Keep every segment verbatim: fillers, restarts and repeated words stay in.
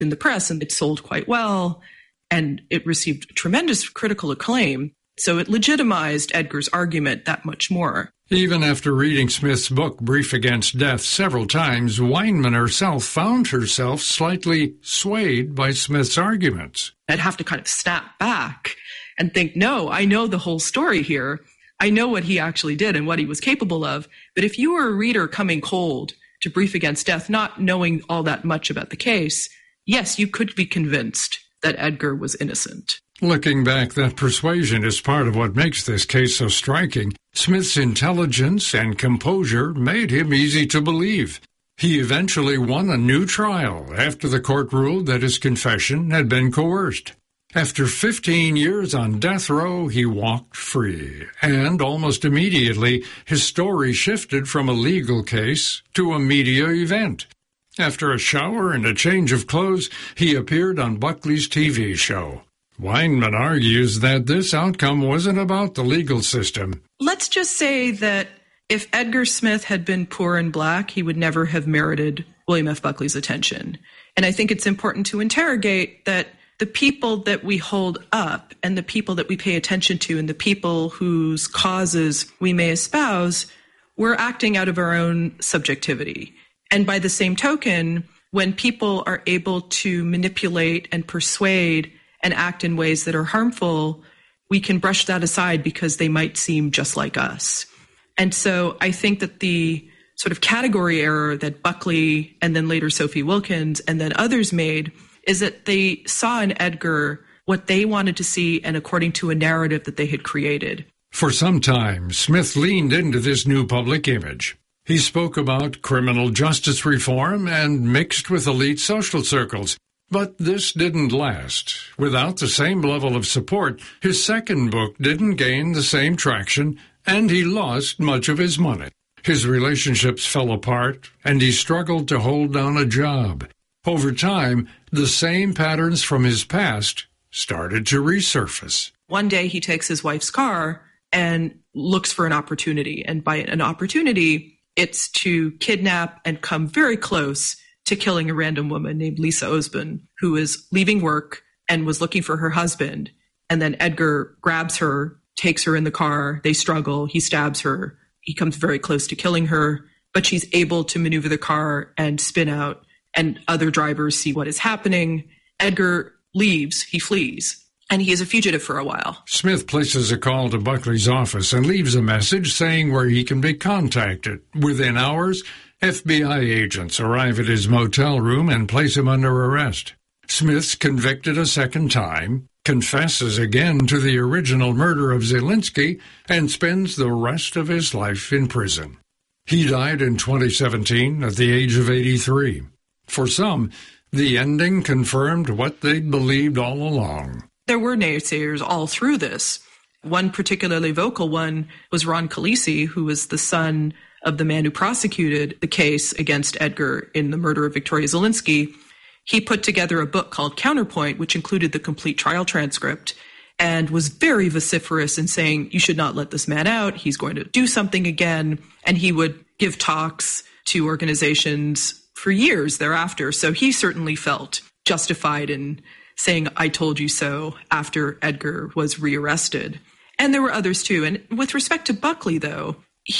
in the press and it sold quite well and it received tremendous critical acclaim. So it legitimized Edgar's argument that much more. Even after reading Smith's book, Brief Against Death, several times, Weinman herself found herself slightly swayed by Smith's arguments. I'd have to kind of snap back and think, no, I know the whole story here. I know what he actually did and what he was capable of. But if you were a reader coming cold to Brief Against Death, not knowing all that much about the case, yes, you could be convinced that Edgar was innocent. Looking back, that persuasion is part of what makes this case so striking. Smith's intelligence and composure made him easy to believe. He eventually won a new trial after the court ruled that his confession had been coerced. After fifteen years on death row, he walked free, and almost immediately, his story shifted from a legal case to a media event. After a shower and a change of clothes, he appeared on Buckley's T V show. Weinman argues that this outcome wasn't about the legal system. Let's just say that if Edgar Smith had been poor and black, he would never have merited William F. Buckley's attention. And I think it's important to interrogate that the people that we hold up and the people that we pay attention to and the people whose causes we may espouse, we're acting out of our own subjectivity. And by the same token, when people are able to manipulate and persuade and act in ways that are harmful, we can brush that aside because they might seem just like us. And so I think that the sort of category error that Buckley and then later Sophie Wilkins and then others made is that they saw in Edgar what they wanted to see and according to a narrative that they had created. For some time, Smith leaned into this new public image. He spoke about criminal justice reform and mixed with elite social circles. But this didn't last. Without the same level of support, his second book didn't gain the same traction, and he lost much of his money. His relationships fell apart, and he struggled to hold down a job. Over time, the same patterns from his past started to resurface. One day he takes his wife's car and looks for an opportunity. And by an opportunity, it's to kidnap and come very close to killing a random woman named Lisa Osborne, who is leaving work and was looking for her husband. And then Edgar grabs her, takes her in the car. They struggle. He stabs her. He comes very close to killing her, but she's able to maneuver the car and spin out. And other drivers see what is happening. Edgar leaves. He flees. And he is a fugitive for a while. Smith places a call to Buckley's office and leaves a message saying where he can be contacted. Within hours, F B I agents arrive at his motel room and place him under arrest. Smith's convicted a second time, confesses again to the original murder of Zielinski, and spends the rest of his life in prison. He died in twenty seventeen at the age of eighty-three. For some, the ending confirmed what they'd believed all along. There were naysayers all through this. One particularly vocal one was Ron Khaleesi, who was the son of the man who prosecuted the case against Edgar in the murder of Victoria Zielinski. He put together a book called Counterpoint, which included the complete trial transcript, and was very vociferous in saying, you should not let this man out. He's going to do something again. And he would give talks to organizations for years thereafter. So he certainly felt justified in saying, I told you so, after Edgar was rearrested. And there were others too. And with respect to Buckley, though,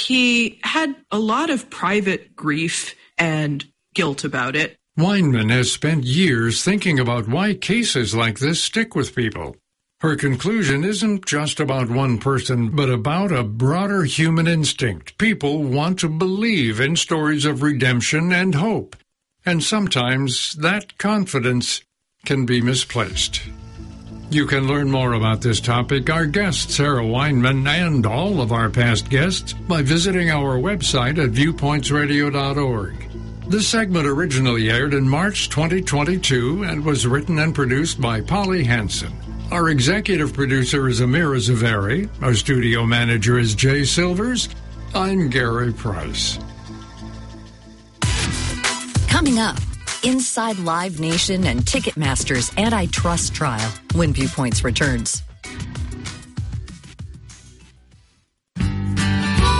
he had a lot of private grief and guilt about it. Weinman has spent years thinking about why cases like this stick with people. Her conclusion isn't just about one person, but about a broader human instinct. People want to believe in stories of redemption and hope. And sometimes that confidence can be misplaced. You can learn more about this topic, our guest, Sarah Weinman, and all of our past guests by visiting our website at viewpoints radio dot org. This segment originally aired in March twenty twenty-two and was written and produced by Polly Hansen. Our executive producer is Amira Zaveri. Our studio manager is Jay Silvers. I'm Gary Price. Coming up, inside Live Nation and Ticketmaster's antitrust trial when Viewpoints returns. Progressive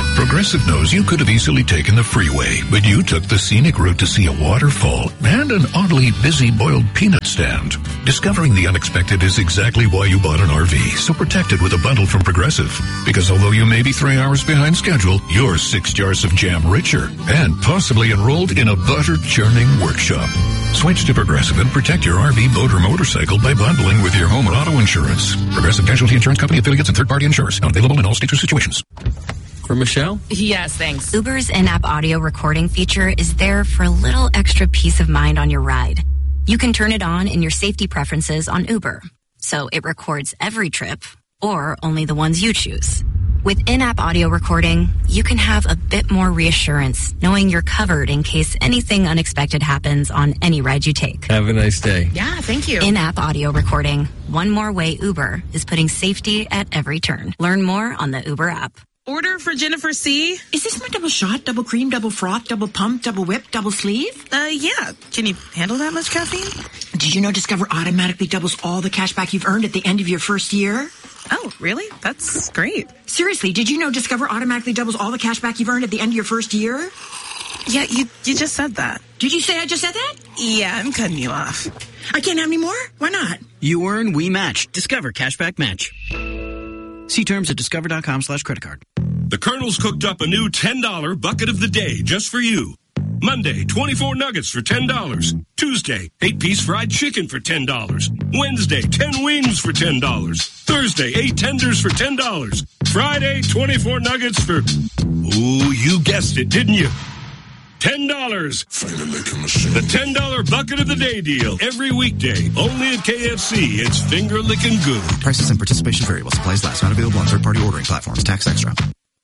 Progressive knows you could have easily taken the freeway, but you took the scenic route to see a waterfall and an oddly busy boiled peanut stand. Discovering the unexpected is exactly why you bought an R V, so protect it with a bundle from Progressive. Because although you may be three hours behind schedule, you're six jars of jam richer and possibly enrolled in a butter churning workshop. Switch to Progressive and protect your R V, boat, or motorcycle by bundling with your home and auto insurance. Progressive Casualty Insurance Company affiliates and third-party insurers. Not available in all states or situations. For Michelle? Yes, thanks. Uber's in-app audio recording feature is there for a little extra peace of mind on your ride. You can turn it on in your safety preferences on Uber, so it records every trip or only the ones you choose. With in-app audio recording, you can have a bit more reassurance knowing you're covered in case anything unexpected happens on any ride you take. Have a nice day. Yeah, thank you. In-app audio recording. One more way Uber is putting safety at every turn. Learn more on the Uber app. Order for Jennifer C. Is this my double shot, double cream, double froth, double pump, double whip, double sleeve? Uh, yeah. Can you handle that much caffeine? Did you know Discover automatically doubles all the cash back you've earned at the end of your first year? Oh, really? That's great. Seriously, did you know Discover automatically doubles all the cash back you've earned at the end of your first year? Yeah, you you just said that. Did you say I just said that? Yeah, I'm cutting you off. I can't have any more? Why not? You earn, we match. Discover Cashback Match. See terms at discover.com slash credit card. The Colonel's cooked up a new ten dollar bucket of the day just for you. Monday, twenty-four nuggets for ten dollars. Tuesday, eight-piece fried chicken for ten dollars. Wednesday, ten wings for ten dollars. Thursday, eight tenders for ten dollars. Friday, twenty-four nuggets for... Ooh, you guessed it, didn't you? ten dollars. The ten dollar bucket of the day deal. Every weekday. Only at K F C. It's finger-licking good. Prices and participation vary while supplies last. Not available on third-party ordering platforms. Tax extra.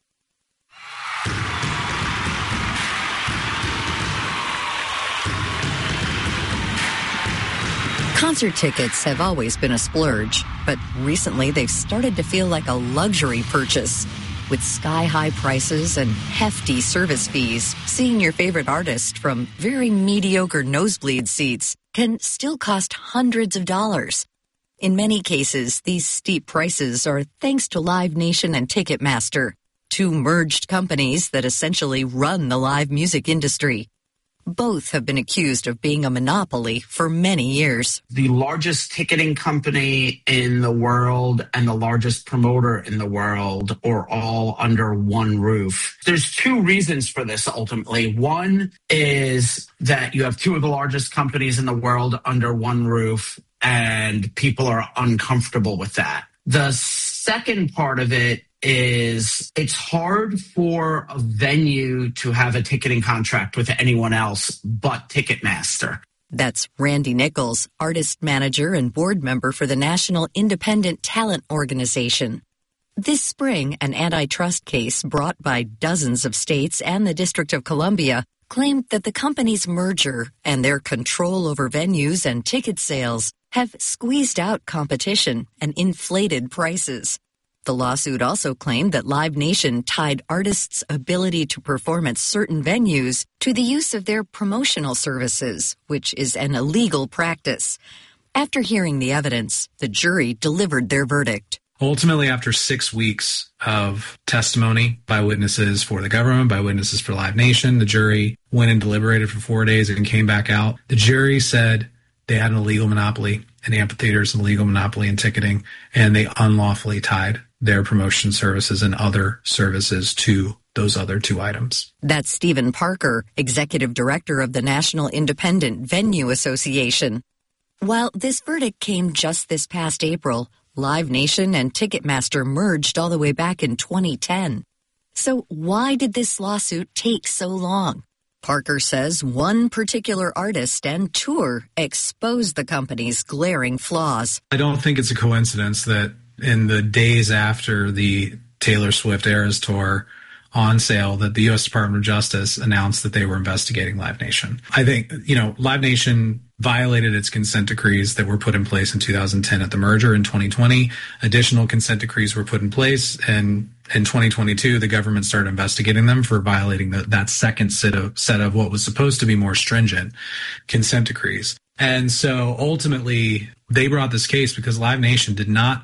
Concert tickets have always been a splurge, but recently they've started to feel like a luxury purchase. With sky-high prices and hefty service fees, seeing your favorite artist from very mediocre nosebleed seats can still cost hundreds of dollars. In many cases, these steep prices are thanks to Live Nation and Ticketmaster, two merged companies that essentially run the live music industry. Both have been accused of being a monopoly for many years. The largest ticketing company in the world and the largest promoter in the world are all under one roof. There's two reasons for this ultimately. One is that you have two of the largest companies in the world under one roof, and people are uncomfortable with that. The second part of it is it's hard for a venue to have a ticketing contract with anyone else but Ticketmaster. That's Randy Nichols, artist manager and board member for the National Independent Talent Organization. This spring, an antitrust case brought by dozens of states and the District of Columbia claimed that the company's merger and their control over venues and ticket sales have squeezed out competition and inflated prices. The lawsuit also claimed that Live Nation tied artists' ability to perform at certain venues to the use of their promotional services, which is an illegal practice. After hearing the evidence, the jury delivered their verdict. Ultimately, after six weeks of testimony by witnesses for the government, by witnesses for Live Nation, the jury went and deliberated for four days and came back out. The jury said they had an illegal monopoly in amphitheaters, an illegal monopoly in ticketing, and they unlawfully tied their promotion services and other services to those other two items. That's Stephen Parker, executive director of the National Independent Venue Association. While this verdict came just this past April, Live Nation and Ticketmaster merged all the way back in twenty ten. So why did this lawsuit take so long? Parker says one particular artist and tour exposed the company's glaring flaws. I don't think it's a coincidence that in the days after the Taylor Swift Eras Tour on sale, that the U S Department of Justice announced that they were investigating Live Nation. I think, you know, Live Nation violated its consent decrees that were put in place in two thousand ten at the merger. In twenty twenty, additional consent decrees were put in place, and in twenty twenty-two, the government started investigating them for violating the, that second set of, set of what was supposed to be more stringent consent decrees. And so ultimately, they brought this case because Live Nation did not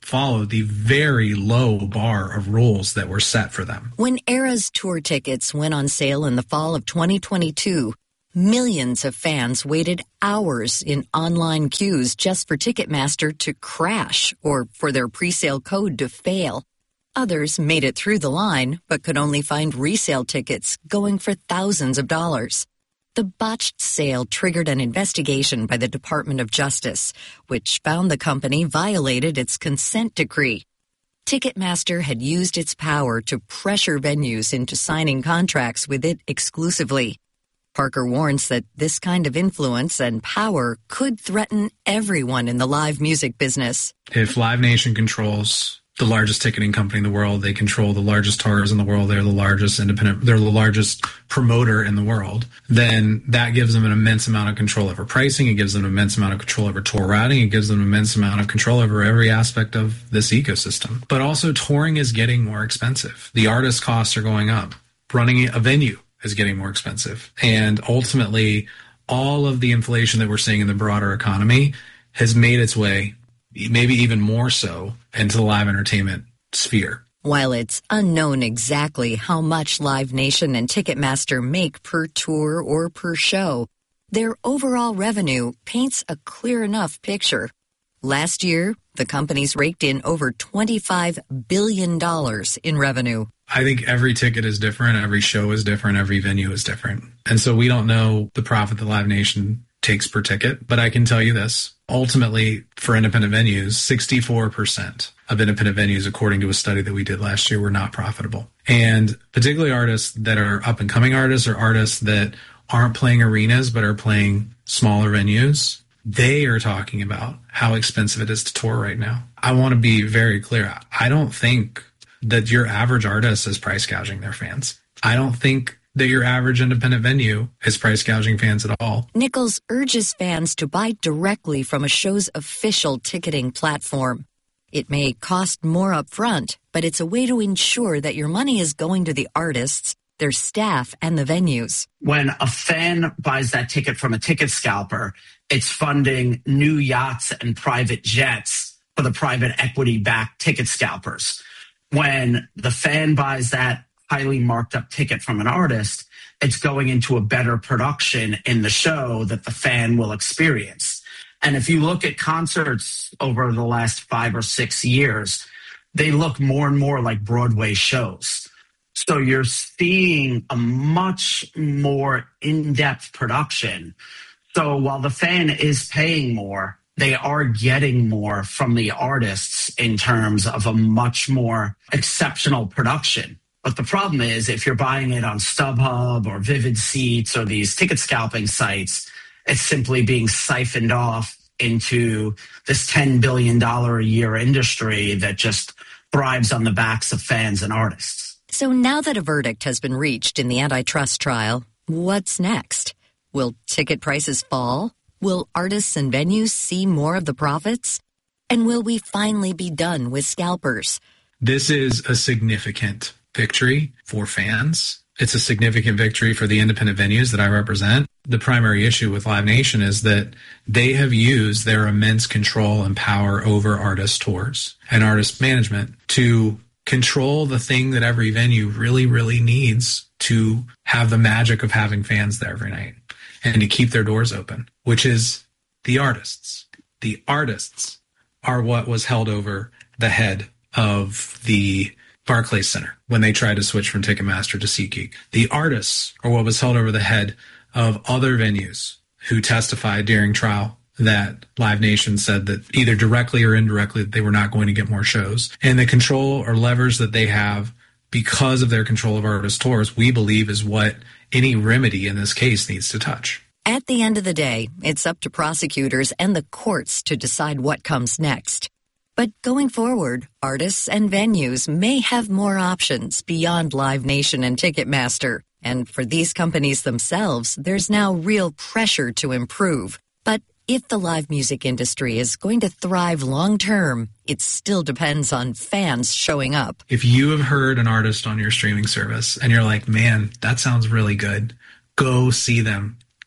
follow the very low bar of rules that were set for them. When Eras tour tickets went on sale in the fall of twenty twenty-two, millions of fans waited hours in online queues just for Ticketmaster to crash or for their presale code to fail. Others made it through the line but could only find resale tickets going for thousands of dollars. The botched sale triggered an investigation by the Department of Justice, which found the company violated its consent decree. Ticketmaster had used its power to pressure venues into signing contracts with it exclusively. Parker warns that this kind of influence and power could threaten everyone in the live music business. If Live Nation controls the largest ticketing company in the world, they control the largest tours in the world, they're the largest independent, they're the largest promoter in the world, then that gives them an immense amount of control over pricing, it gives them an immense amount of control over tour routing, it gives them an immense amount of control over every aspect of this ecosystem. But also touring is getting more expensive. The artist costs are going up. Running a venue is getting more expensive. And ultimately, all of the inflation that we're seeing in the broader economy has made its way, maybe even more so, into the live entertainment sphere. While it's unknown exactly how much Live Nation and Ticketmaster make per tour or per show, their overall revenue paints a clear enough picture. Last year, the companies raked in over twenty-five billion dollars in revenue. I think every ticket is different, every show is different, every venue is different. And so we don't know the profit that Live Nation takes per ticket, but I can tell you this. Ultimately, for independent venues, sixty-four percent of independent venues, according to a study that we did last year, were not profitable. And particularly artists that are up-and-coming artists or artists that aren't playing arenas but are playing smaller venues, they are talking about how expensive it is to tour right now. I want to be very clear. I don't think that your average artist is price gouging their fans. I don't think that your average independent venue is price gouging fans at all. Nichols urges fans to buy directly from a show's official ticketing platform. It may cost more up front, but it's a way to ensure that your money is going to the artists, their staff, and the venues. When a fan buys that ticket from a ticket scalper, it's funding new yachts and private jets for the private equity-backed ticket scalpers. When the fan buys that highly marked up ticket from an artist, it's going into a better production in the show that the fan will experience. And if you look at concerts over the last five or six years, they look more and more like Broadway shows. So you're seeing a much more in-depth production. So while the fan is paying more, they are getting more from the artists in terms of a much more exceptional production. But the problem is, if you're buying it on StubHub or Vivid Seats or these ticket scalping sites, it's simply being siphoned off into this ten billion dollars a year industry that just thrives on the backs of fans and artists. So now that a verdict has been reached in the antitrust trial, what's next? Will ticket prices fall? Will artists and venues see more of the profits? And will we finally be done with scalpers? This is a significant victory for fans. It's a significant victory for the independent venues that I represent. The primary issue with Live Nation is that they have used their immense control and power over artist tours and artist management to control the thing that every venue really, really needs to have the magic of having fans there every night and to keep their doors open, which is the artists. The artists are what was held over the head of the Barclays Center when they tried to switch from Ticketmaster to SeatGeek. The artists are what was held over the head of other venues who testified during trial that Live Nation said that either directly or indirectly that they were not going to get more shows. And the control or levers that they have because of their control of artist tours, we believe is what any remedy in this case needs to touch. At the end of the day, it's up to prosecutors and the courts to decide what comes next. But going forward, artists and venues may have more options beyond Live Nation and Ticketmaster. And for these companies themselves, there's now real pressure to improve. But if the live music industry is going to thrive long term, it still depends on fans showing up. If you have heard an artist on your streaming service and you're like, man, that sounds really good, go see them.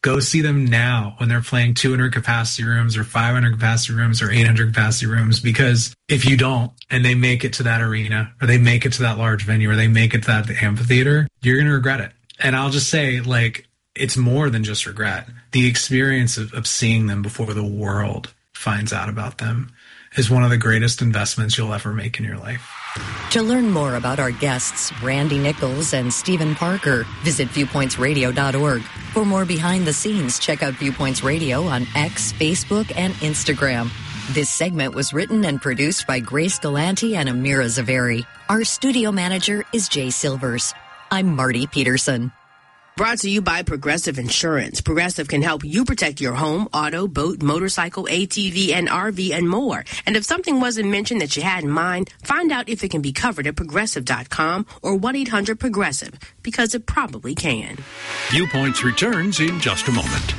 Go see them now when they're playing two hundred capacity rooms or five hundred capacity rooms or eight hundred capacity rooms, because if you don't and they make it to that arena or they make it to that large venue or they make it to that amphitheater, you're going to regret it. And I'll just say, like, it's more than just regret. The experience of, of seeing them before the world finds out about them is one of the greatest investments you'll ever make in your life. To learn more about our guests, Randy Nichols and Stephen Parker, visit viewpoints radio dot org. For more behind the scenes, check out Viewpoints Radio on X, Facebook, and Instagram. This segment was written and produced by Grace Galanti and Amira Zaveri. Our studio manager is Jay Silvers. I'm Marty Peterson. Brought to you by Progressive Insurance. Progressive can help you protect your home, auto, boat, motorcycle, A T V, and R V, and more. And if something wasn't mentioned that you had in mind, find out if it can be covered at progressive dot com or one eight hundred progressive, because it probably can. Viewpoints returns in just a moment.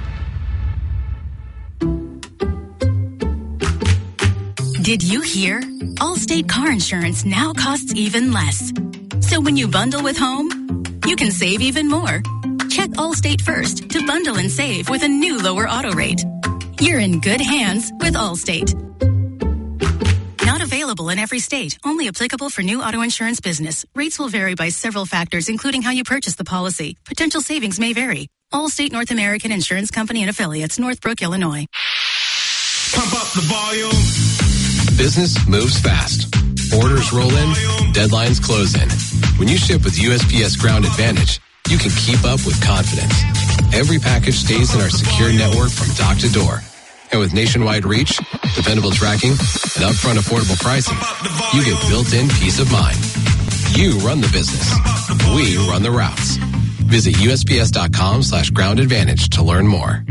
Did you hear? Allstate car insurance now costs even less. So when you bundle with home, you can save even more. Check Allstate first to bundle and save with a new lower auto rate. You're in good hands with Allstate. Not available in every state. Only applicable for new auto insurance business. Rates will vary by several factors, including how you purchase the policy. Potential savings may vary. Allstate North American Insurance Company and Affiliates, Northbrook, Illinois. Pump up the volume. Business moves fast. Orders roll in, deadlines close in. When you ship with U S P S Ground Advantage, you can keep up with confidence. Every package stays in our secure network from dock to door. And with nationwide reach, dependable tracking, and upfront affordable pricing, you get built-in peace of mind. You run the business. We run the routes. Visit U S P S dot com slash ground advantage to learn more.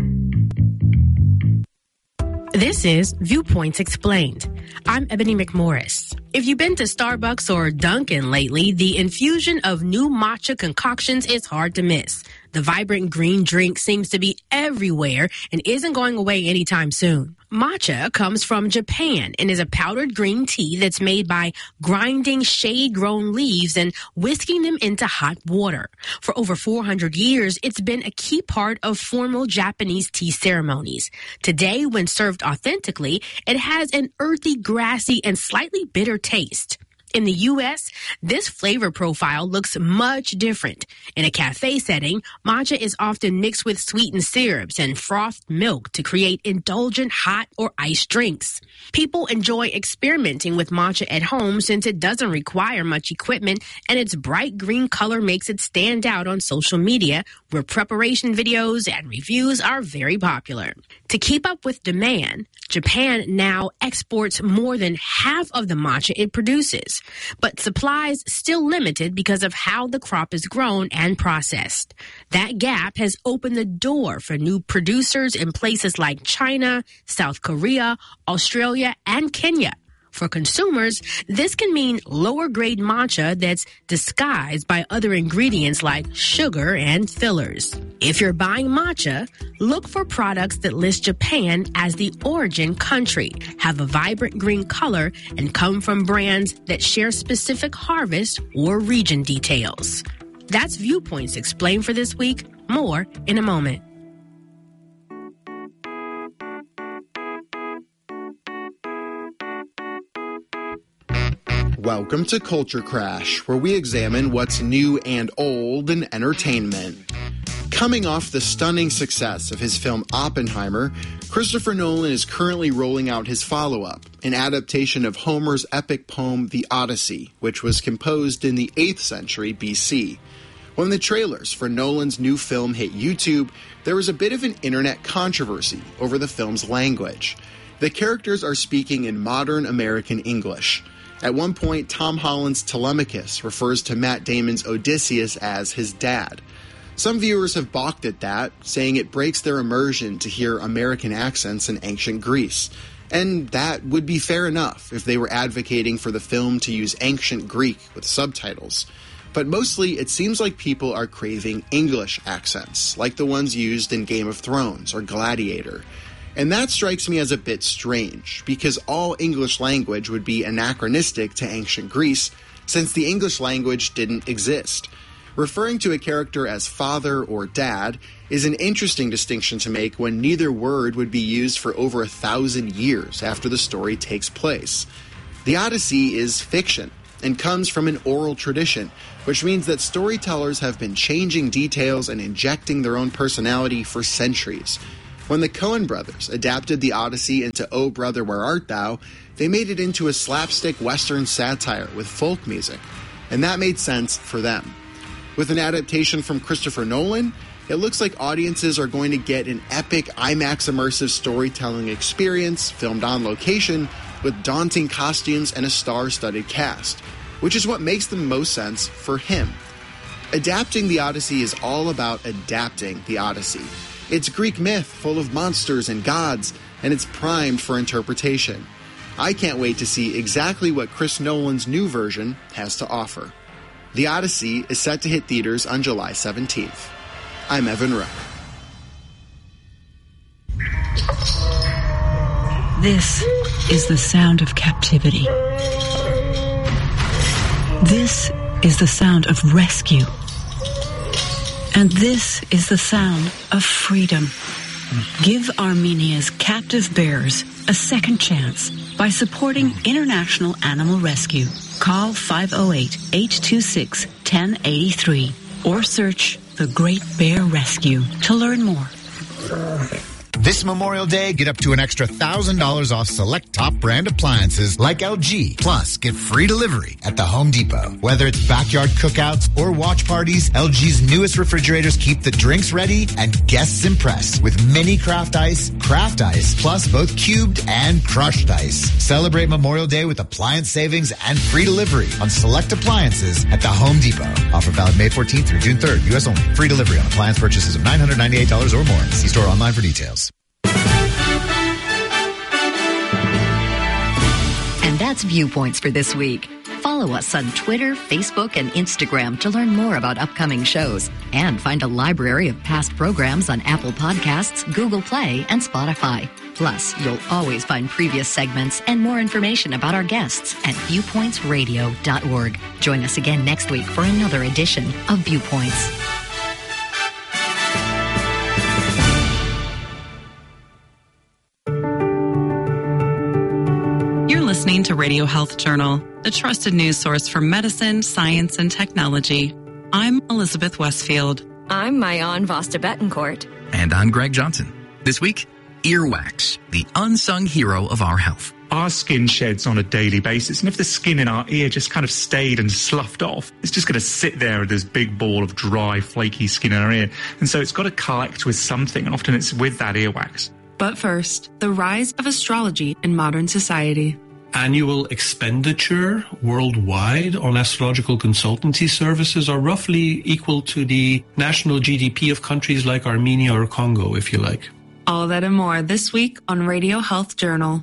This is Viewpoints Explained. I'm Ebony McMorris. If you've been to Starbucks or Dunkin' lately, the infusion of new matcha concoctions is hard to miss. The vibrant green drink seems to be everywhere and isn't going away anytime soon. Matcha comes from Japan and is a powdered green tea that's made by grinding shade-grown leaves and whisking them into hot water. For over four hundred years, it's been a key part of formal Japanese tea ceremonies. Today, when served authentically, it has an earthy, grassy, and slightly bitter taste. In the U S, this flavor profile looks much different. In a cafe setting, matcha is often mixed with sweetened syrups and frothed milk to create indulgent hot or iced drinks. People enjoy experimenting with matcha at home since it doesn't require much equipment and its bright green color makes it stand out on social media, where preparation videos and reviews are very popular. To keep up with demand, Japan now exports more than half of the matcha it produces, but supplies still limited because of how the crop is grown and processed. That gap has opened the door for new producers in places like China, South Korea, Australia, and Kenya. For consumers, this can mean lower grade matcha that's disguised by other ingredients like sugar and fillers. If you're buying matcha, look for products that list Japan as the origin country, have a vibrant green color, and come from brands that share specific harvest or region details. That's Viewpoints Explained for this week. More in a moment. Welcome to Culture Crash, where we examine what's new and old in entertainment. Coming off the stunning success of his film Oppenheimer, Christopher Nolan is currently rolling out his follow-up, an adaptation of Homer's epic poem The Odyssey, which was composed in the eighth century B C. When the trailers for Nolan's new film hit YouTube, there was a bit of an internet controversy over the film's language. The characters are speaking in modern American English. At one point, Tom Holland's Telemachus refers to Matt Damon's Odysseus as his dad. Some viewers have balked at that, saying it breaks their immersion to hear American accents in ancient Greece. And that would be fair enough if they were advocating for the film to use ancient Greek with subtitles. But mostly, it seems like people are craving English accents, like the ones used in Game of Thrones or Gladiator. And that strikes me as a bit strange, because all English language would be anachronistic to ancient Greece, since the English language didn't exist. Referring to a character as father or dad is an interesting distinction to make when neither word would be used for over a thousand years after the story takes place. The Odyssey is fiction and comes from an oral tradition, which means that storytellers have been changing details and injecting their own personality for centuries. When the Coen brothers adapted the Odyssey into O Brother, Where Art Thou, they made it into a slapstick Western satire with folk music, and that made sense for them. With an adaptation from Christopher Nolan, it looks like audiences are going to get an epic IMAX immersive storytelling experience filmed on location with daunting costumes and a star-studded cast, which is what makes the most sense for him. Adapting the Odyssey is all about adapting the Odyssey. It's Greek myth full of monsters and gods, and it's primed for interpretation. I can't wait to see exactly what Chris Nolan's new version has to offer. The Odyssey is set to hit theaters on July seventeenth. I'm Evan Rowe. This is the sound of captivity. This is the sound of rescue. And this is the sound of freedom. Give Armenia's captive bears a second chance by supporting International Animal Rescue. Call five oh eight, eight two six, one oh eight three or search The Great Bear Rescue to learn more. This Memorial Day, get up to an extra one thousand dollars off select top brand appliances like L G. Plus, get free delivery at the Home Depot. Whether it's backyard cookouts or watch parties, L G's newest refrigerators keep the drinks ready and guests impressed with mini craft ice, craft ice, plus both cubed and crushed ice. Celebrate Memorial Day with appliance savings and free delivery on select appliances at the Home Depot. Offer valid May fourteenth through June third, U S only. Free delivery on appliance purchases of nine hundred ninety-eight dollars or more. See store online for details. And that's Viewpoints for this week. Follow us on Twitter, Facebook, and Instagram to learn more about upcoming shows and find a library of past programs on Apple Podcasts, Google Play, and Spotify. Plus, you'll always find previous segments and more information about our guests at viewpoints radio dot org. Join us again next week for another edition of Viewpoints. You're listening to Radio Health Journal, the trusted news source for medicine, science, and technology. I'm Elizabeth Westfield. I'm Mayan Vasta Betancourt. And I'm Greg Johnson. This week, earwax, the unsung hero of our health. Our skin sheds on a daily basis, and if the skin in our ear just kind of stayed and sloughed off, it's just going to sit there with this big ball of dry, flaky skin in our ear. And so it's got to collect with something, and often it's with that earwax. But first, the rise of astrology in modern society. Annual expenditure worldwide on astrological consultancy services are roughly equal to the national G D P of countries like Armenia or Congo, if you like. All that and more this week on Radio Health Journal.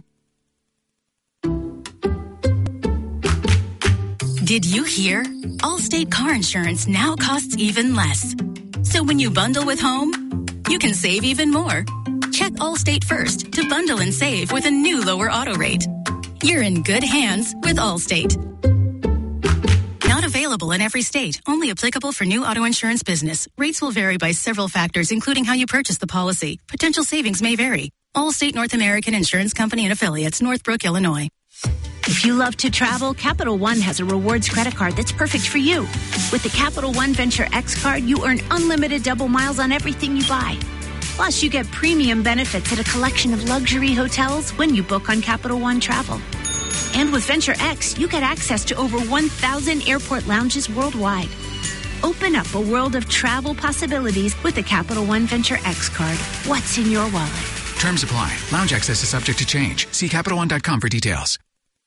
Did you hear? Allstate car insurance now costs even less. So when you bundle with home, you can save even more. Check Allstate first to bundle and save with a new lower auto rate. You're in good hands with Allstate. Not available in every state. Only applicable for new auto insurance business. Rates will vary by several factors, including how you purchase the policy. Potential savings may vary. Allstate North American Insurance Company and Affiliates, Northbrook, Illinois. If you love to travel, Capital One has a rewards credit card that's perfect for you. With the Capital One Venture X card, you earn unlimited double miles on everything you buy. Plus, you get premium benefits at a collection of luxury hotels when you book on Capital One Travel. And with Venture X, you get access to over one thousand airport lounges worldwide. Open up a world of travel possibilities with the Capital One Venture X card. What's in your wallet? Terms apply. Lounge access is subject to change. See Capital One dot com for details.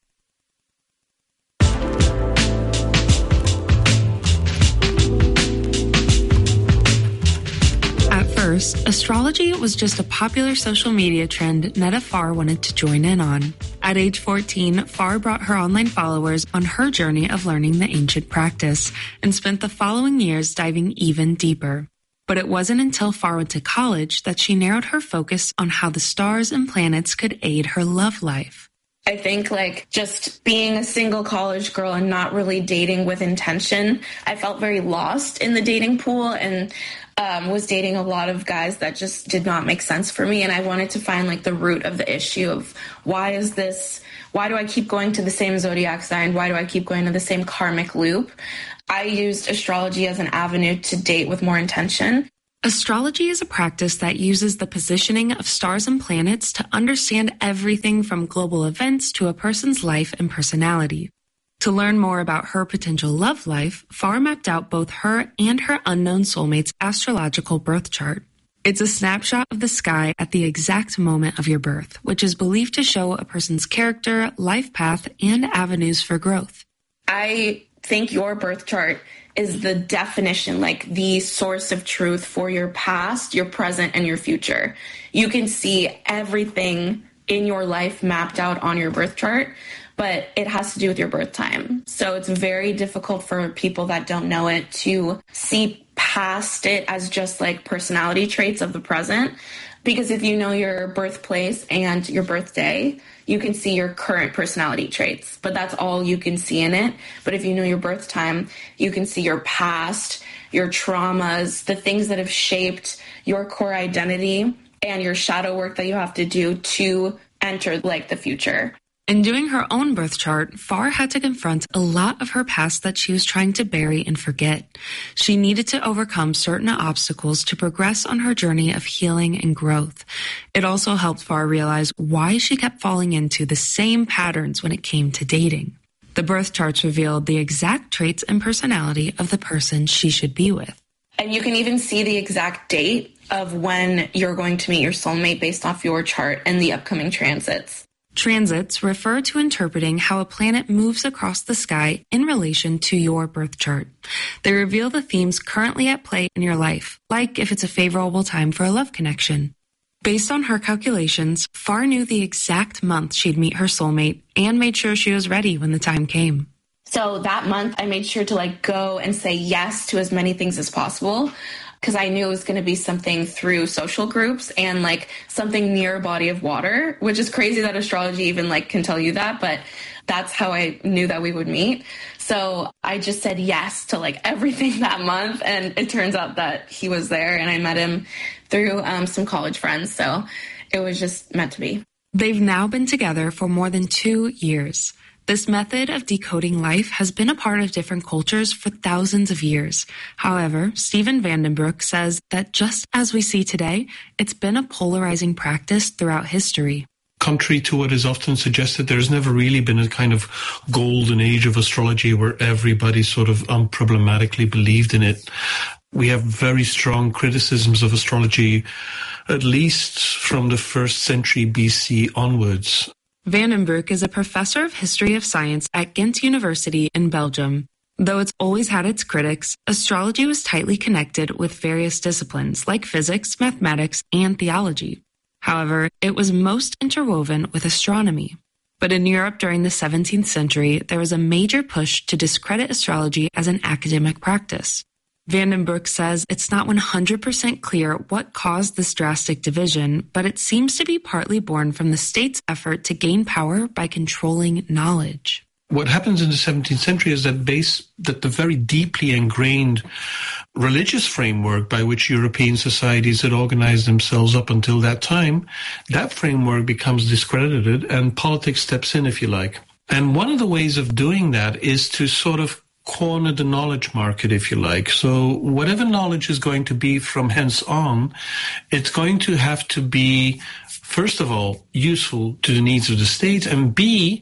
At first, astrology was just a popular social media trend Netta Farr wanted to join in on. At age fourteen, Farr brought her online followers on her journey of learning the ancient practice and spent the following years diving even deeper. But it wasn't until Farr went to college that she narrowed her focus on how the stars and planets could aid her love life. I think like just being a single college girl and not really dating with intention, I felt very lost in the dating pool and um, was dating a lot of guys that just did not make sense for me. And I wanted to find like the root of the issue of why is this, why do I keep going to the same zodiac sign? Why do I keep going to the same karmic loop? I used astrology as an avenue to date with more intention. Astrology is a practice that uses the positioning of stars and planets to understand everything from global events to a person's life and personality. To learn more about her potential love life, Farr mapped out both her and her unknown soulmate's astrological birth chart. It's a snapshot of the sky at the exact moment of your birth, which is believed to show a person's character, life path, and avenues for growth. I think your birth chart is the definition, like the source of truth for your past, your present, and your future. You can see everything in your life mapped out on your birth chart, but it has to do with your birth time. So it's very difficult for people that don't know it to see past it as just like personality traits of the present. Because if you know your birthplace and your birthday, you can see your current personality traits, but that's all you can see in it. But if you know your birth time, you can see your past, your traumas, the things that have shaped your core identity and your shadow work that you have to do to enter like the future. In doing her own birth chart, Farr had to confront a lot of her past that she was trying to bury and forget. She needed to overcome certain obstacles to progress on her journey of healing and growth. It also helped Farr realize why she kept falling into the same patterns when it came to dating. The birth charts revealed the exact traits and personality of the person she should be with. And you can even see the exact date of when you're going to meet your soulmate based off your chart and the upcoming transits. Transits refer to interpreting how a planet moves across the sky in relation to your birth chart. They reveal the themes currently at play in your life, like if it's a favorable time for a love connection. Based on her calculations, Farr knew the exact month she'd meet her soulmate and made sure she was ready when the time came. So that month, I made sure to like go and say yes to as many things as possible, because I knew it was going to be something through social groups and like something near a body of water, which is crazy that astrology even like can tell you that, but that's how I knew that we would meet. So I just said yes to like everything that month, and it turns out that he was there, and I met him through um, some college friends. So it was just meant to be. They've now been together for more than two years. This method of decoding life has been a part of different cultures for thousands of years. However, Steven Vandenbroek says that just as we see today, it's been a polarizing practice throughout history. Contrary to what is often suggested, there's never really been a kind of golden age of astrology where everybody sort of unproblematically believed in it. We have very strong criticisms of astrology, at least from the first century B C onwards. Vandenbroek is a professor of history of science at Ghent University in Belgium. Though it's always had its critics, astrology was tightly connected with various disciplines like physics, mathematics, and theology. However, it was most interwoven with astronomy. But in Europe during the seventeenth century, there was a major push to discredit astrology as an academic practice. Vandenbroek says it's not one hundred percent clear what caused this drastic division, but it seems to be partly born from the state's effort to gain power by controlling knowledge. What happens in the seventeenth century is that base that the very deeply ingrained religious framework by which European societies had organized themselves up until that time, that framework becomes discredited and politics steps in, if you like. And one of the ways of doing that is to sort of corner the knowledge market, if you like. So whatever knowledge is going to be from hence on, it's going to have to be, first of all, useful to the needs of the state, and B,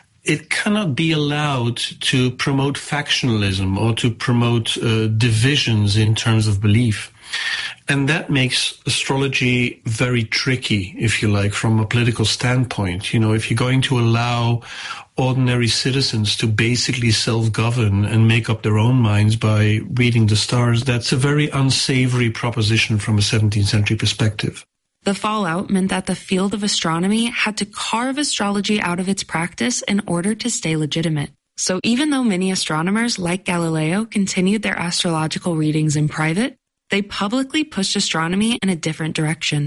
it cannot be allowed to promote factionalism or to promote uh, divisions in terms of belief. And that makes astrology very tricky, if you like, from a political standpoint. You know, if you're going to allow ordinary citizens to basically self-govern and make up their own minds by reading the stars, that's a very unsavory proposition from a seventeenth century perspective. The fallout meant that the field of astronomy had to carve astrology out of its practice in order to stay legitimate. So even though many astronomers like Galileo continued their astrological readings in private, they publicly pushed astronomy in a different direction.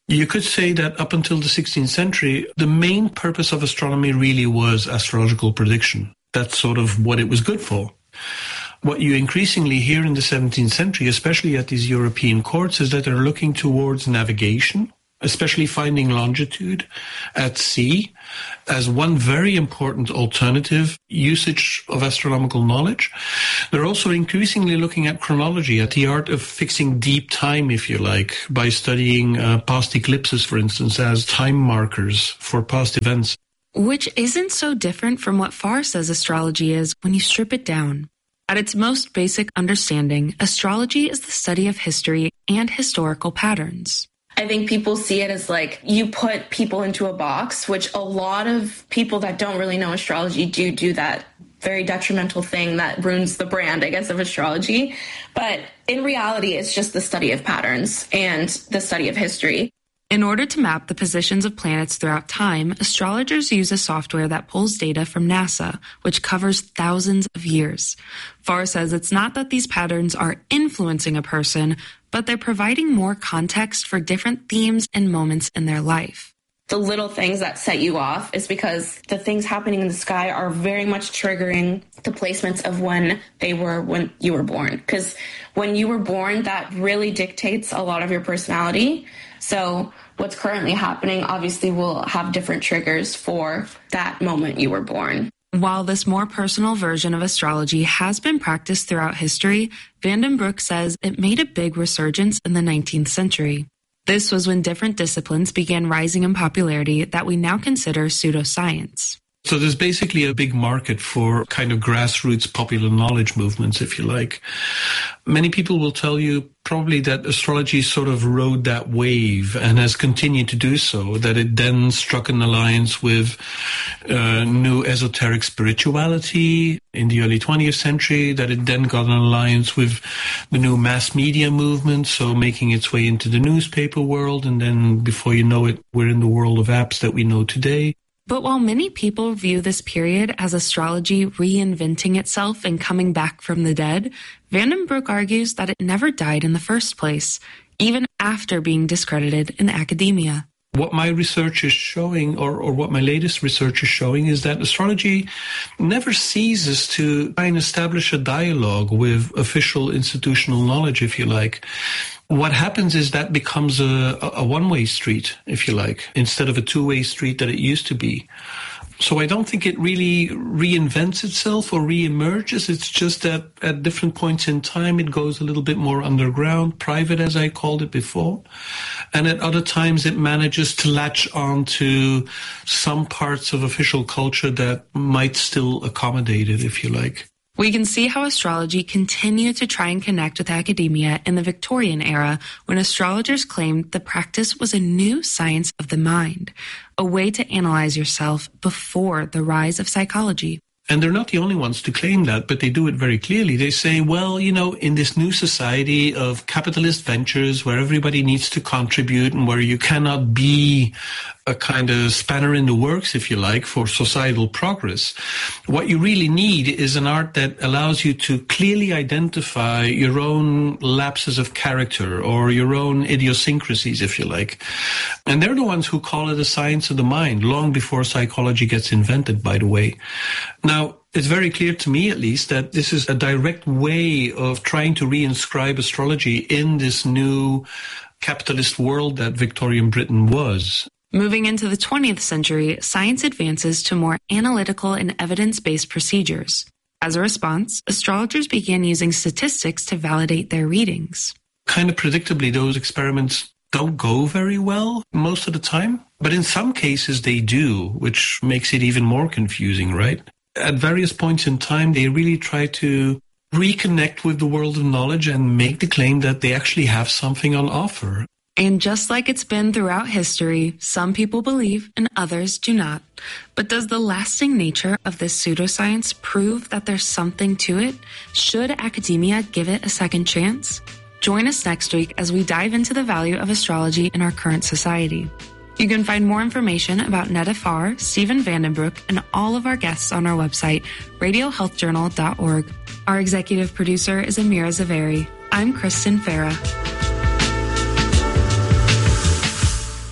You could say that up until the sixteenth century, the main purpose of astronomy really was astrological prediction. That's sort of what it was good for. What you increasingly hear in the seventeenth century, especially at these European courts, is that they're looking towards navigation, especially finding longitude at sea, as one very important alternative usage of astronomical knowledge. They're also increasingly looking at chronology, at the art of fixing deep time, if you like, by studying uh, past eclipses, for instance, as time markers for past events. Which isn't so different from what Farr says astrology is when you strip it down. At its most basic understanding, astrology is the study of history and historical patterns. I think people see it as like you put people into a box, which a lot of people that don't really know astrology do do that very detrimental thing that ruins the brand, I guess, of astrology. But in reality, it's just the study of patterns and the study of history. In order to map the positions of planets throughout time, astrologers use a software that pulls data from NASA, which covers thousands of years. Farr says it's not that these patterns are influencing a person, but they're providing more context for different themes and moments in their life. The little things that set you off is because the things happening in the sky are very much triggering the placements of when they were when you were born. Because when you were born, that really dictates a lot of your personality. So what's currently happening obviously will have different triggers for that moment you were born. While this more personal version of astrology has been practiced throughout history, Vandenbroek says it made a big resurgence in the nineteenth century. This was when different disciplines began rising in popularity that we now consider pseudoscience. So there's basically a big market for kind of grassroots popular knowledge movements, if you like. Many people will tell you probably that astrology sort of rode that wave and has continued to do so, that it then struck an alliance with uh, new esoteric spirituality in the early twentieth century, that it then got an alliance with the new mass media movement, so making its way into the newspaper world, and then before you know it, we're in the world of apps that we know today. But while many people view this period as astrology reinventing itself and coming back from the dead, Vandenbroek argues that it never died in the first place, even after being discredited in academia. What my research is showing, or, or what my latest research is showing, is that astrology never ceases to try and establish a dialogue with official institutional knowledge, if you like. What happens is that becomes a, a one-way street, if you like, instead of a two-way street that it used to be. So I don't think it really reinvents itself or reemerges. It's just that at different points in time, it goes a little bit more underground, private, as I called it before. And at other times, it manages to latch on to some parts of official culture that might still accommodate it, if you like. We can see how astrology continued to try and connect with academia in the Victorian era when astrologers claimed the practice was a new science of the mind, a way to analyze yourself before the rise of psychology. And they're not the only ones to claim that, but they do it very clearly. They say, well, you know, in this new society of capitalist ventures where everybody needs to contribute and where you cannot be a kind of spanner in the works, if you like, for societal progress, what you really need is an art that allows you to clearly identify your own lapses of character or your own idiosyncrasies, if you like. And they're the ones who call it a science of the mind, long before psychology gets invented, by the way. Now, it's very clear to me, at least, that this is a direct way of trying to reinscribe astrology in this new capitalist world that Victorian Britain was. Moving into the twentieth century, science advances to more analytical and evidence-based procedures. As a response, astrologers began using statistics to validate their readings. Kind of predictably, those experiments don't go very well most of the time, but in some cases they do, which makes it even more confusing, right? At various points in time, they really try to reconnect with the world of knowledge and make the claim that they actually have something on offer. And just like it's been throughout history, some people believe and others do not. But does the lasting nature of this pseudoscience prove that there's something to it? Should academia give it a second chance? Join us next week as we dive into the value of astrology in our current society. You can find more information about Netta Farr, Steven Vandenbroek, and all of our guests on our website, radio health journal dot org. Our executive producer is Amira Zaveri. I'm Kristen Farah.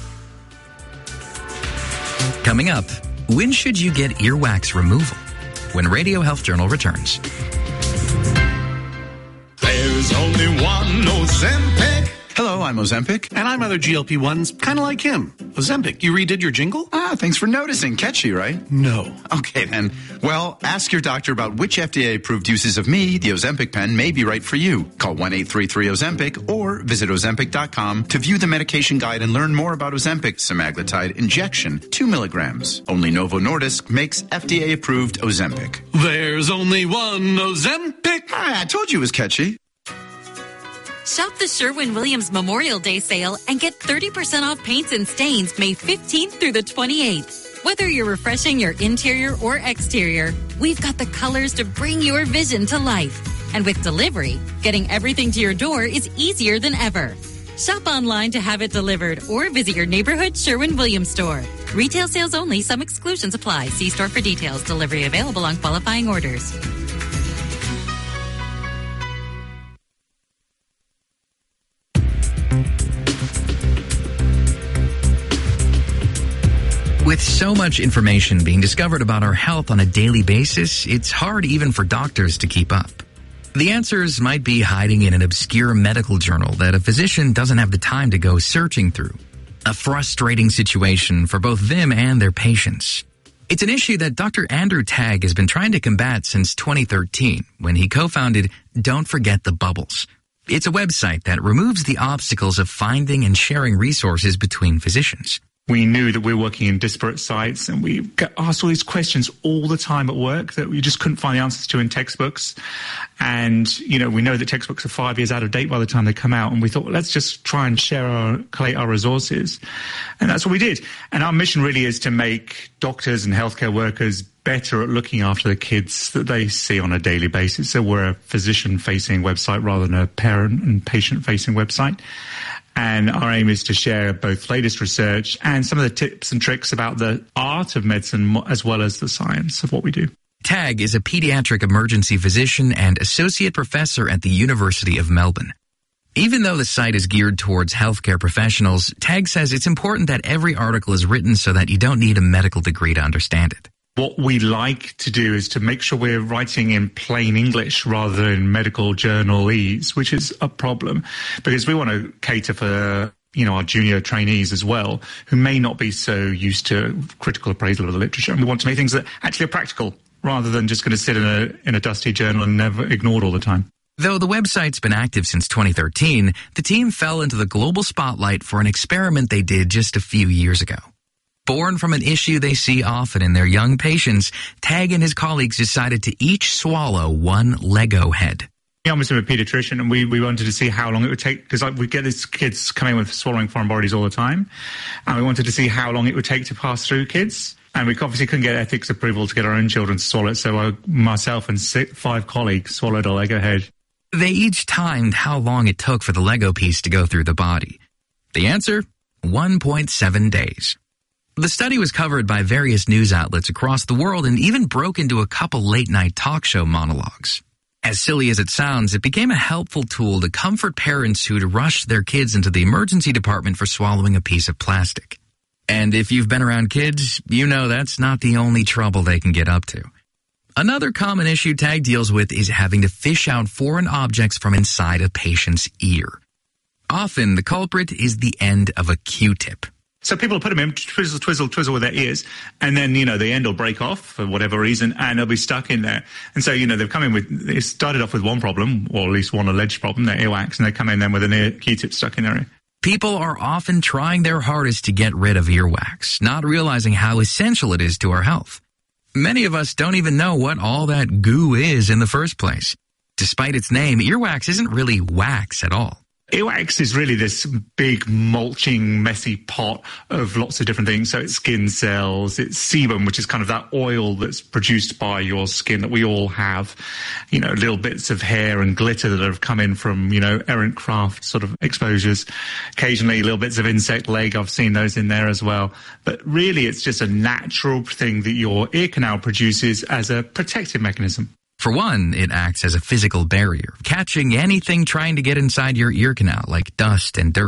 Coming up, when should you get earwax removal? When Radio Health Journal returns. There's only one Ozempic. Hello, I'm Ozempic. And I'm other G L P ones, kind of like him. Ozempic, you redid your jingle? Ah, thanks for noticing. Catchy, right? No. Okay, then. Well, ask your doctor about which F D A-approved uses of me, the Ozempic pen, may be right for you. Call one eight three three Ozempic or visit Ozempic dot com to view the medication guide and learn more about Ozempic semaglutide injection, two milligrams. Only Novo Nordisk makes F D A-approved Ozempic. There's only one Ozempic. Ah, I told you it was catchy. Shop the Sherwin-Williams Memorial Day sale and get thirty percent off paints and stains May fifteenth through the twenty-eighth. Whether you're refreshing your interior or exterior, we've got the colors to bring your vision to life. And with delivery, getting everything to your door is easier than ever. Shop online to have it delivered or visit your neighborhood Sherwin-Williams store. Retail sales only. Some exclusions apply. See store for details. Delivery available on qualifying orders. With so much information being discovered about our health on a daily basis, it's hard even for doctors to keep up. The answers might be hiding in an obscure medical journal that a physician doesn't have the time to go searching through. A frustrating situation for both them and their patients. It's an issue that Doctor Andrew Tagg has been trying to combat since twenty thirteen when he co-founded Don't Forget the Bubbles. It's a website that removes the obstacles of finding and sharing resources between physicians. We knew that we were working in disparate sites, and we got asked all these questions all the time at work that we just couldn't find the answers to in textbooks. And, you know, we know that textbooks are five years out of date by the time they come out, and we thought, well, let's just try and share our, collate our resources. And that's what we did. And our mission really is to make doctors and healthcare workers better at looking after the kids that they see on a daily basis. So we're a physician-facing website rather than a parent and patient-facing website. And our aim is to share both latest research and some of the tips and tricks about the art of medicine as well as the science of what we do. Tagg is a pediatric emergency physician and associate professor at the University of Melbourne. Even though the site is geared towards healthcare professionals, Tagg says it's important that every article is written so that you don't need a medical degree to understand it. What we like to do is to make sure we're writing in plain English rather than medical journalese, which is a problem because we want to cater for, you know, our junior trainees as well, who may not be so used to critical appraisal of the literature. And we want to make things that actually are practical rather than just going to sit in a, in a dusty journal and never ignored all the time. Though the website's been active since twenty thirteen, the team fell into the global spotlight for an experiment they did just a few years ago. Born from an issue they see often in their young patients, Tagg and his colleagues decided to each swallow one Lego head. I'm a pediatrician, and we, we wanted to see how long it would take, because like, we get these kids coming with swallowing foreign bodies all the time, and we wanted to see how long it would take to pass through kids. And we obviously couldn't get ethics approval to get our own children to swallow it, so I, myself and six, five colleagues swallowed a Lego head. They each timed how long it took for the Lego piece to go through the body. The answer? one point seven days. The study was covered by various news outlets across the world and even broke into a couple late-night talk show monologues. As silly as it sounds, it became a helpful tool to comfort parents who'd rushed their kids into the emergency department for swallowing a piece of plastic. And if you've been around kids, you know that's not the only trouble they can get up to. Another common issue Tagg deals with is having to fish out foreign objects from inside a patient's ear. Often, the culprit is the end of a Q-tip. So people put them in, twizzle, twizzle, twizzle with their ears, and then, you know, the end will break off for whatever reason, and they'll be stuck in there. And so, you know, they've come in with, they started off with one problem, or at least one alleged problem, their earwax, and they come in then with an ear Q-tip stuck in their ear. People are often trying their hardest to get rid of earwax, not realizing how essential it is to our health. Many of us don't even know what all that goo is in the first place. Despite its name, earwax isn't really wax at all. Earwax is really this big, mulching, messy pot of lots of different things. So it's skin cells, it's sebum, which is kind of that oil that's produced by your skin that we all have. You know, little bits of hair and glitter that have come in from, you know, errant craft sort of exposures. Occasionally, little bits of insect leg, I've seen those in there as well. But really, it's just a natural thing that your ear canal produces as a protective mechanism. For one, it acts as a physical barrier, catching anything trying to get inside your ear canal, like dust and dirt.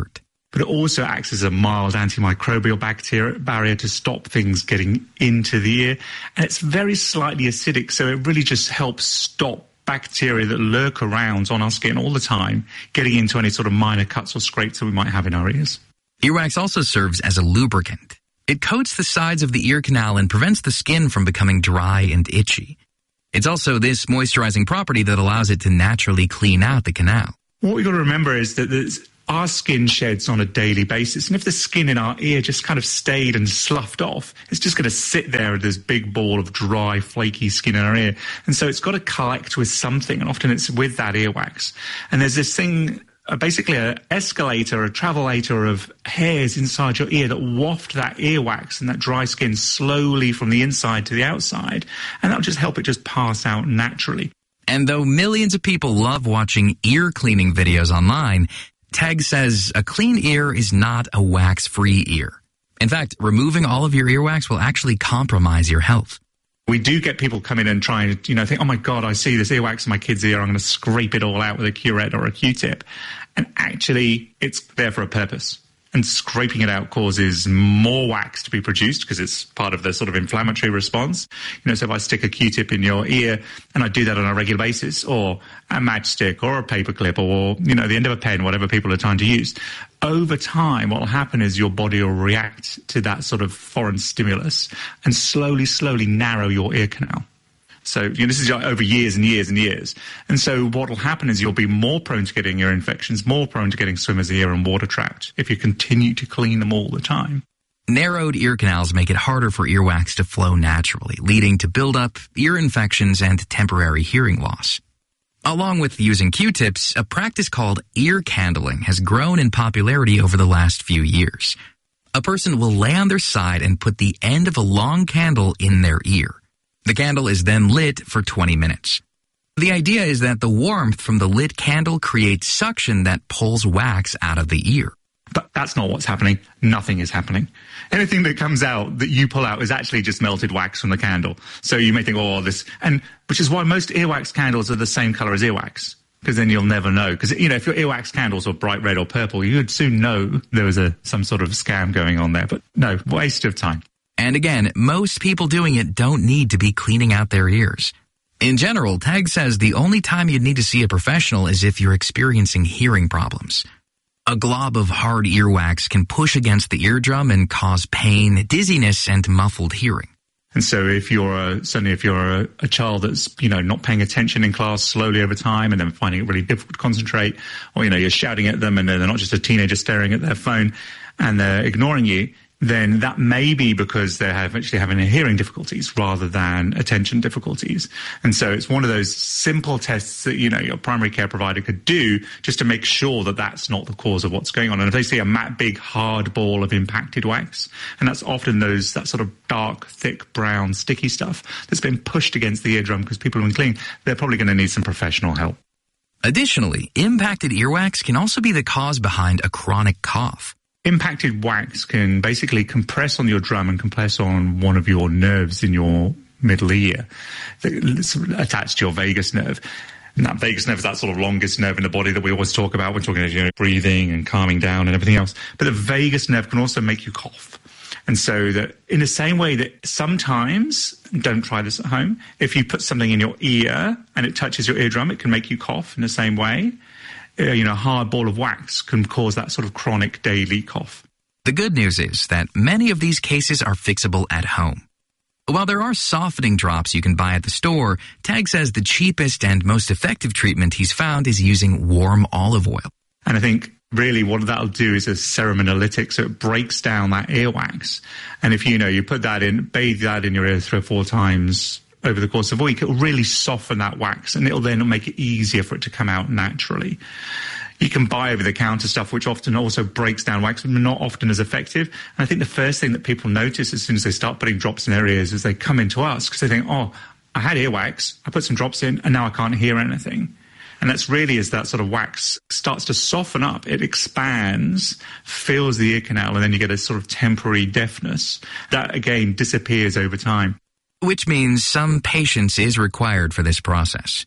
but it also acts as a mild antimicrobial bacteria barrier to stop things getting into the ear. And it's very slightly acidic, so it really just helps stop bacteria that lurk around on our skin all the time getting into any sort of minor cuts or scrapes that we might have in our ears. Earwax also serves as a lubricant. It coats the sides of the ear canal and prevents the skin from becoming dry and itchy. It's also this moisturizing property that allows it to naturally clean out the canal. What we've got to remember is that there's our skin sheds on a daily basis, and if the skin in our ear just kind of stayed and sloughed off, it's just going to sit there with this big ball of dry, flaky skin in our ear. And so it's got to collect with something, and often it's with that earwax. And there's this thing, uh, basically an escalator, a travelator of hairs inside your ear that waft that earwax and that dry skin slowly from the inside to the outside, and that'll just help it just pass out naturally. And though millions of people love watching ear cleaning videos online, Teg says a clean ear is not a wax-free ear. In fact, removing all of your earwax will actually compromise your health. We do get people come in and try and, you know, think, oh my God, I see this earwax in my kid's ear, I'm going to scrape it all out with a curette or a Q-tip. And actually, it's there for a purpose. And scraping it out causes more wax to be produced because it's part of the sort of inflammatory response. You know, so if I stick a Q-tip in your ear, and I do that on a regular basis, or a matchstick or a paperclip or, you know, the end of a pen, whatever people are trying to use, over time what will happen is your body will react to that sort of foreign stimulus and slowly, slowly narrow your ear canal. So, you know, this is over years and years and years. And so what will happen is you'll be more prone to getting ear infections, more prone to getting swimmer's ear and water trapped if you continue to clean them all the time. Narrowed ear canals make it harder for earwax to flow naturally, leading to buildup, ear infections, and temporary hearing loss. Along with using Q-tips, a practice called ear candling has grown in popularity over the last few years. A person will lay on their side and put the end of a long candle in their ear. The candle is then lit for twenty minutes. The idea is that the warmth from the lit candle creates suction that pulls wax out of the ear. But that's not what's happening. Nothing is happening. Anything that comes out that you pull out is actually just melted wax from the candle. So you may think, oh, this, and which is why most earwax candles are the same color as earwax, because then you'll never know. Because, you know, if your earwax candles were bright red or purple, you'd soon know there was a some sort of scam going on there. But no, waste of time. And again, most people doing it don't need to be cleaning out their ears. In general, Teg says the only time you'd need to see a professional is if you're experiencing hearing problems. A glob of hard earwax can push against the eardrum and cause pain, dizziness, and muffled hearing. And so if you're a, certainly if you're a, a child that's, you know, not paying attention in class slowly over time and then finding it really difficult to concentrate, or, you know, you're shouting at them and they're not just a teenager staring at their phone and they're ignoring you, then that may be because they're actually having hearing difficulties rather than attention difficulties. And so it's one of those simple tests that, you know, your primary care provider could do just to make sure that that's not the cause of what's going on. And if they see a matte, big, hard ball of impacted wax, and that's often those, that sort of dark, thick, brown, sticky stuff that's been pushed against the eardrum because people have been cleaning, they're probably going to need some professional help. Additionally, impacted earwax can also be the cause behind a chronic cough. Impacted wax can basically compress on your drum and compress on one of your nerves in your middle ear that's attached to your vagus nerve. And that vagus nerve is that sort of longest nerve in the body that we always talk about when talking about, you know, breathing and calming down and everything else. But the vagus nerve can also make you cough. And so that in the same way that sometimes, don't try this at home, if you put something in your ear and it touches your eardrum, it can make you cough in the same way. Uh, you know, a hard ball of wax can cause that sort of chronic daily cough. The good news is that many of these cases are fixable at home. While there are softening drops you can buy at the store, Teg says the cheapest and most effective treatment he's found is using warm olive oil. And I think really what that'll do is a ceramidolytic, so it breaks down that earwax. And if, you know, you put that in, bathe that in your ear three or four times over the course of a week, it'll really soften that wax and it'll then make it easier for it to come out naturally. You can buy over-the-counter stuff, which often also breaks down wax, but not often as effective. And I think the first thing that people notice as soon as they start putting drops in their ears is they come into us because they think, oh, I had earwax, I put some drops in, and now I can't hear anything. And that's really as that sort of wax starts to soften up, it expands, fills the ear canal, and then you get a sort of temporary deafness. That, again, disappears over time. Which means some patience is required for this process.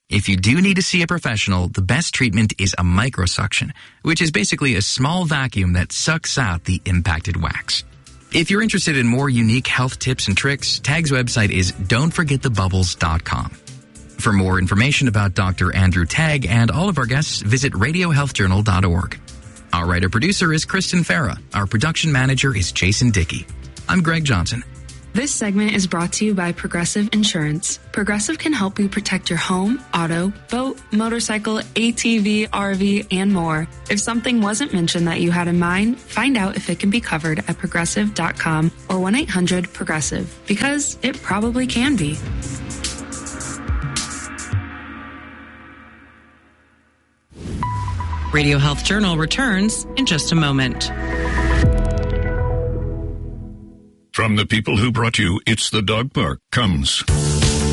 If you do need to see a professional, the best treatment is a microsuction, which is basically a small vacuum that sucks out the impacted wax. If you're interested in more unique health tips and tricks, Tag's website is don't forget the bubbles dot com. For more information about Doctor Andrew Tag and all of our guests, visit radio health journal dot org. Our writer-producer is Kristen Farah. Our production manager is Jason Dickey. I'm Greg Johnson. This segment is brought to you by Progressive Insurance. Progressive can help you protect your home, auto, boat, motorcycle, A T V, R V, and more. If something wasn't mentioned that you had in mind, find out if it can be covered at progressive dot com or one eight hundred progressive, because it probably can be. Radio Health Journal returns in just a moment. From the people who brought you It's the Dog Park comes